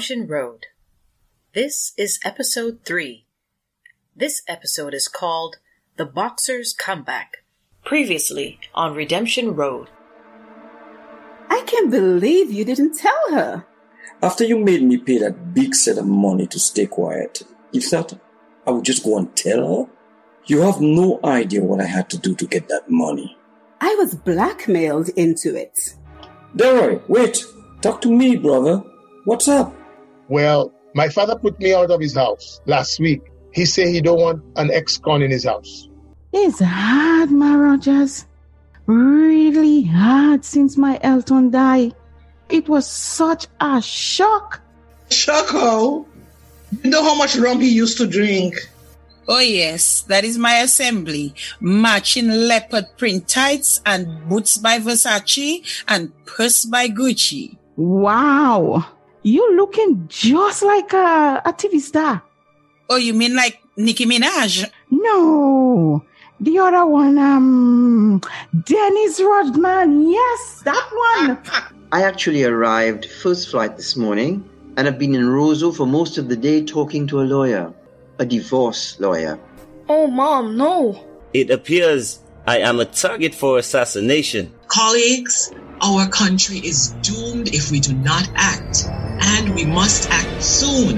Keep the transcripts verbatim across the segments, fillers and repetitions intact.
Redemption Road. This is episode three. This episode is called The Boxer's Comeback. Previously on Redemption Road. I can't believe you didn't tell her. After you made me pay that big set of money to stay quiet, you thought I would just go and tell her? You have no idea what I had to do to get that money. I was blackmailed into it. Delroy, wait. Talk to me, brother. What's up? Well, my father put me out of his house last week. He said he don't want an ex-con in his house. It's hard, my Rogers. Really hard since my Elton died. It was such a shock. Shock how? You know how much rum he used to drink? Oh yes, that is my assembly. Matching leopard print tights and boots by Versace and purse by Gucci. Wow. You looking just like a, a T V star. Oh, you mean like Nicki Minaj? No. The other one, um, Dennis Rodman. Yes, that one. I actually arrived first flight this morning and have been in Roseau for most of the day talking to a lawyer. A divorce lawyer. Oh, Mom, no. It appears I am a target for assassination. Colleagues, our country is doomed if we do not act, and we must act soon.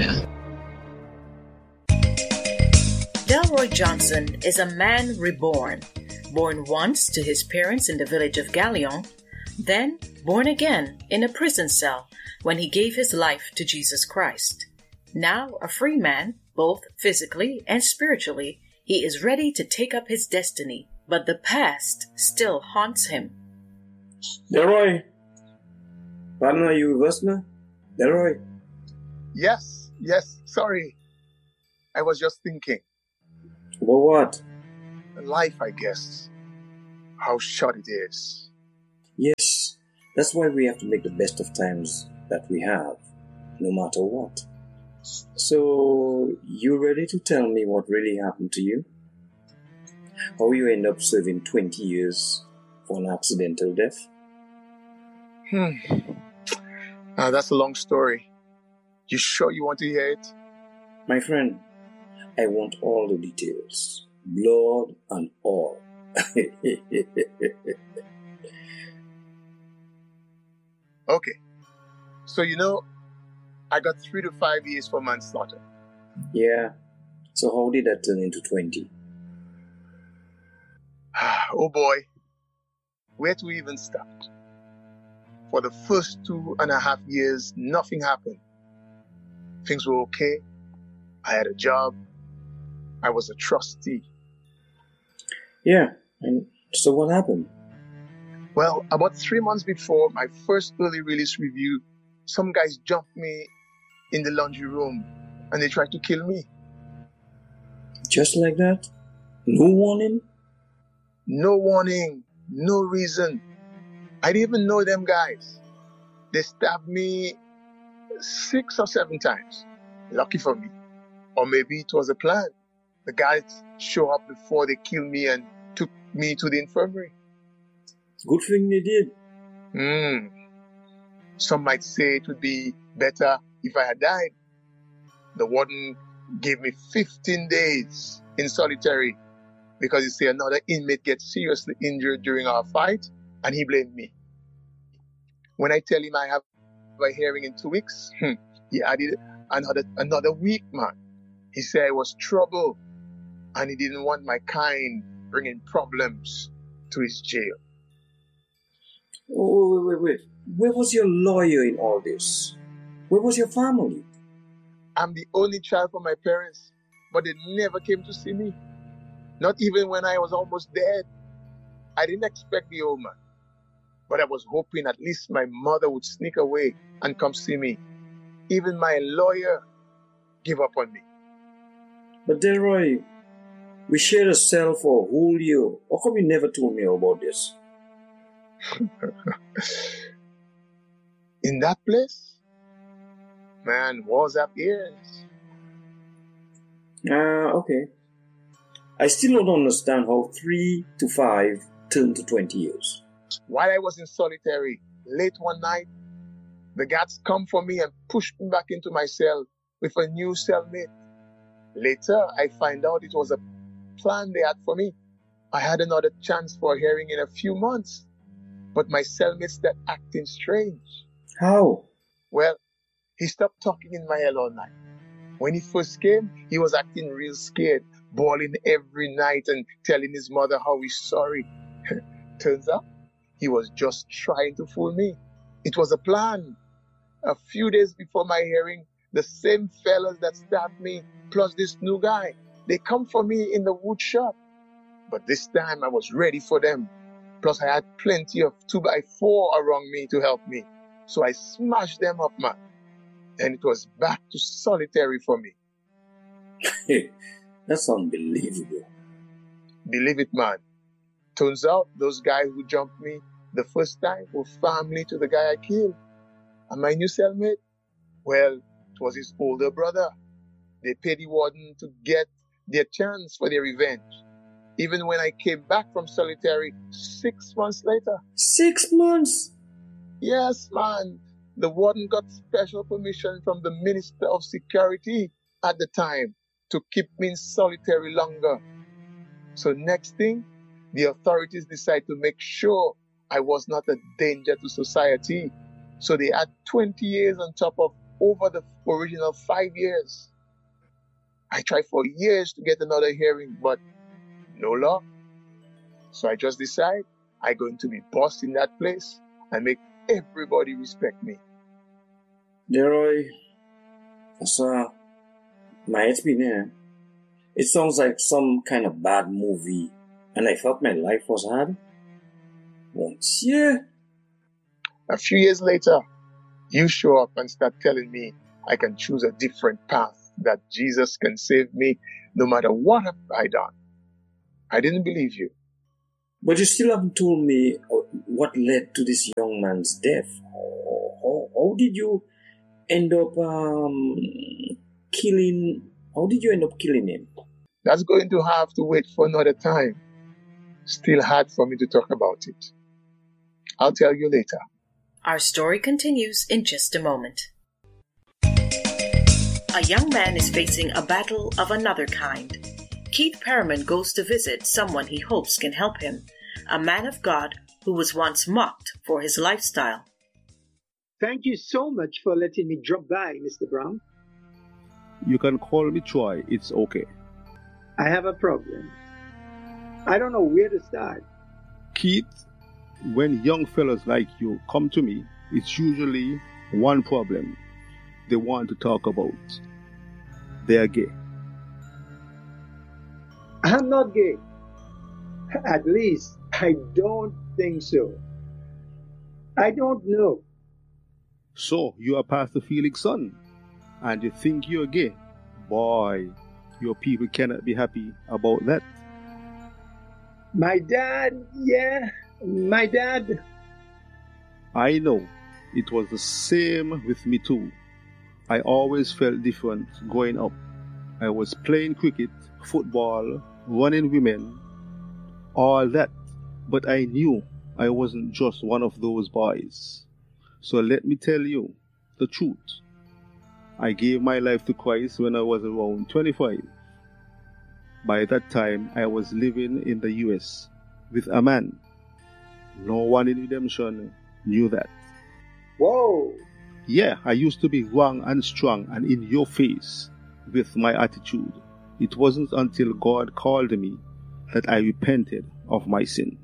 Delroy Johnson is a man reborn, born once to his parents in the village of Galion, then born again in a prison cell when he gave his life to Jesus Christ. Now a free man, both physically and spiritually, he is ready to take up his destiny, but the past still haunts him. Delroy, partner, are you with us now? Delroy? Yes, yes, sorry. I was just thinking. About what? Life, I guess. How short it is. Yes, that's why we have to make the best of times that we have, no matter what. So, you ready to tell me what really happened to you? How you end up serving twenty years for an accidental death? Hmm. Uh, that's a long story. You sure you want to hear it? My friend, I want all the details. Blood and all. Okay. So, you know, I got three to five years for manslaughter. Yeah. So how did that turn into twenty? Oh boy. Where to even start? For the first two and a half years, nothing happened. Things were okay. I had a job. I was a trustee. Yeah. And so what happened? Well, about three months before my first early release review, some guys jumped me in the laundry room and they tried to kill me. Just like that? No warning? No warning. No reason. I didn't even know them guys. They stabbed me six or seven times. Lucky for me. Or maybe it was a plan. The guys show up before they kill me and took me to the infirmary. Good thing they did. Hmm. Some might say it would be better if I had died. The warden gave me fifteen days in solitary because he said another inmate gets seriously injured during our fight and he blamed me. When I tell him I have a hearing in two weeks, he added another another week, man. He said I was trouble and he didn't want my kind bringing problems to his jail. Oh, wait, wait, wait. Where was your lawyer in all this? Where was your family? I'm the only child for my parents, but they never came to see me. Not even when I was almost dead. I didn't expect the old man, but I was hoping at least my mother would sneak away and come see me. Even my lawyer gave up on me. But Delroy, we shared a cell for a whole year. How come you never told me about this? In that place? Man, walls have ears. Ah, uh, okay. I still don't understand how three to five turned to twenty years. While I was in solitary, late one night, The guards come for me and push me back into my cell with a new cellmate. Later, I find out it was a plan they had for me. I had another chance for a hearing in a few months, but my cellmate started acting strange. How? Well, he stopped talking in my ear all night. When he first came, he was acting real scared, bawling every night and telling his mother how he's sorry. Turns out, he was just trying to fool me. It was a plan. A few days before my hearing, the same fellas that stabbed me, plus this new guy, they come for me in the wood shop. But this time I was ready for them. Plus I had plenty of two by four around me to help me. So I smashed them up, man. And it was back to solitary for me. Hey, that's unbelievable. Believe it, man. Turns out those guys who jumped me the first time were family to the guy I killed. And my new cellmate, well, it was his older brother. They paid the warden to get their chance for their revenge. Even when I came back from solitary six months later. Six months? Yes, man. The warden got special permission from the Minister of Security at the time to keep me in solitary longer. So next thing, the authorities decided to make sure I was not a danger to society. So they had twenty years on top of over the original five years. I tried for years to get another hearing, but no luck. So I just decided I'm going to be boss in that place and make everybody respect me. Leroy, that's uh, my experience. It sounds like some kind of bad movie, and I thought my life was hard. Once, yeah. A few years later, you show up and start telling me I can choose a different path, that Jesus can save me no matter what have I done. I didn't believe you. But you still haven't told me what led to this young man's death. How, how, how did you end up um, killing... How did you end up killing him? That's going to have to wait for another time. Still hard for me to talk about it. I'll tell you later. Our story continues in just a moment. A young man is facing a battle of another kind. Keith Perriman goes to visit someone he hopes can help him, a man of God who was once mocked for his lifestyle. Thank you so much for letting me drop by, Mister Brown. You can call me Troy, it's okay. I have a problem. I don't know where to start. Keith, when young fellas like you come to me, it's usually one problem they want to talk about. They're gay. I'm not gay. At least, I don't think so. I don't know. So, you are Pastor Felix's son, and you think you're gay? Boy, your people cannot be happy about that. My dad, yeah, my dad. I know. It was the same with me too. I always felt different growing up. I was playing cricket, football, running women, all that. But I knew I wasn't just one of those boys. So let me tell you the truth. I gave my life to Christ when I was around twenty-five. By that time, I was living in the U S with a man. No one in redemption knew that. Whoa! Yeah, I used to be wrong and strong and in your face with my attitude. It wasn't until God called me that I repented of my sin.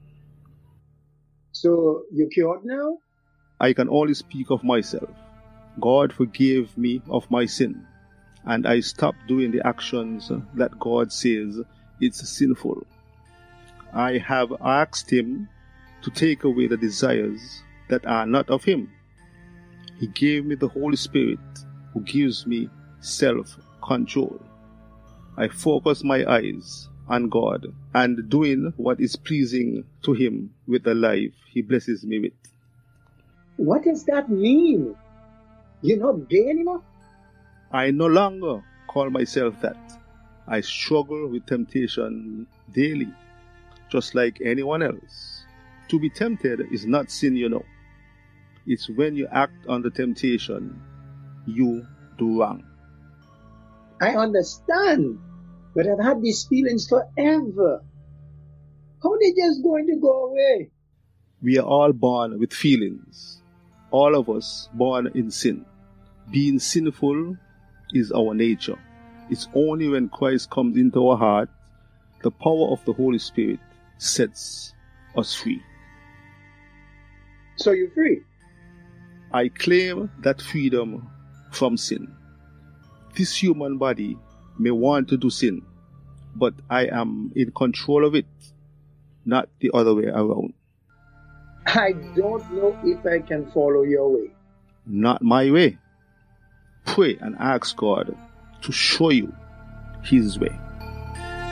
So, you cured now? I can only speak of myself. God forgave me of my sin, and I stopped doing the actions that God says it's sinful. I have asked Him to take away the desires that are not of Him. He gave me the Holy Spirit, who gives me self-control. I focus my eyes on God and doing what is pleasing to Him with the life He blesses me with. What does that mean? You're not gay anymore? I no longer call myself that. I struggle with temptation daily, just like anyone else. To be tempted is not sin, you know. It's when you act under temptation, you do wrong. I understand, but I've had these feelings forever. How are they just going to go away? We are all born with feelings. All of us born in sin. Being sinful is our nature. It's only when Christ comes into our heart, the power of the Holy Spirit sets us free. So you're free? I claim that freedom from sin. This human body may want to do sin, but I am in control of it, not the other way around. I don't know if I can follow your way. Not my way. Pray and ask God to show you His way.